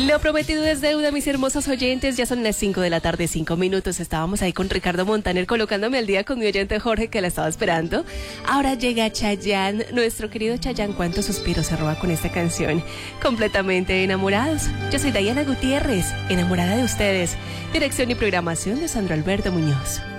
Lo prometido es deuda, mis hermosos oyentes. Ya son las 5 de la tarde, 5 minutos. Estábamos ahí con Ricardo Montaner colocándome al día con mi oyente Jorge, que la estaba esperando. Ahora llega Chayanne, nuestro querido Chayanne. ¿Cuántos suspiros se roba con esta canción? Completamente enamorados. Yo soy Diana Gutiérrez, enamorada de ustedes. Dirección y programación de Sandro Alberto Muñoz.